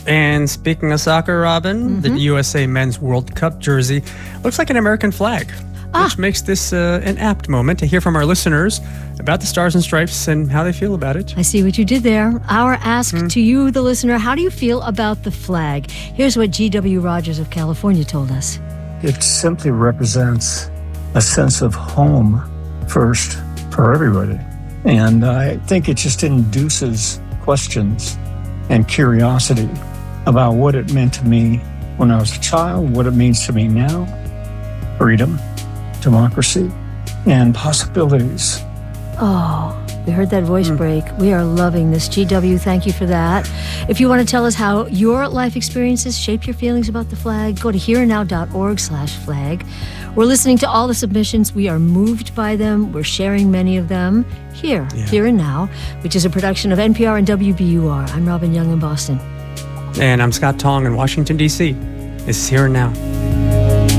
And speaking of soccer, Robin, the USA Men's World Cup jersey looks like an American flag, which makes this an apt moment to hear from our listeners about the Stars and Stripes and how they feel about it. I see what you did there. Our ask to you, the listener, how do you feel about the flag? Here's what G.W. Rogers of California told us. It simply represents a sense of home first for everybody. And I think it just induces questions and curiosity about what it meant to me when I was a child, what it means to me now, freedom, democracy, and possibilities. Oh, we heard that voice break. We are loving this. GW, thank you for that. If you want to tell us how your life experiences shape your feelings about the flag, go to hereandnow.org/flag. We're listening to all the submissions. We are moved by them. We're sharing many of them here and Now, which is a production of NPR and WBUR. I'm Robin Young in Boston. And I'm Scott Tong in Washington, D.C. This is Here and Now.